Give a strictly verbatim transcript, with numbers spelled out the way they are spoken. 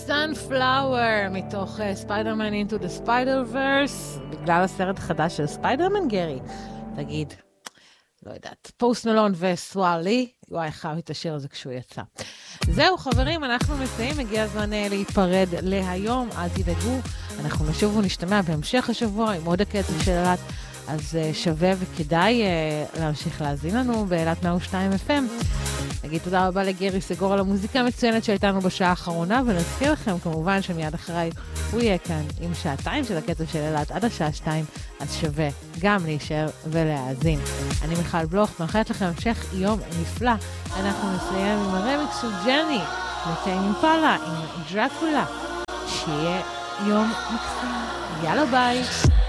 Sunflower מתוך ספיידרמן uh, Into the Spider-Verse, בגלל הסרט החדש של ספיידרמן, גרי. תגיד, לא יודעת, פוסט מלון וסואלי, וואי, חייב את השיר הזה כשהוא יצא. זהו חברים, אנחנו מסיים, הגיע הזמן uh, להיפרד להיום, אל תדאגו, אנחנו נשוב ונשתמע בהמשך השבוע עם עוד הקצב של אלת, אז uh, שווה וכדאי uh, להמשיך להזין לנו באלת מאה ושתיים אף אם. נגיד תודה רבה לגרי סגור על המוזיקה המצוינת שהייתנו בשעה האחרונה, ונזכיר לכם כמובן שמיד אחריי הוא יהיה כאן עם שעתיים של הקצב של אלת עד השעה שתיים, אז שווה גם להישאר ולהאזין. אני מיכל בלוך, מאחלת לכם המשך יום נפלא. אנחנו נסיים עם הרמיקס של ג'ני לטיים אימפלה עם דרקולה. שיהיה יום מקסים. יאללה ביי.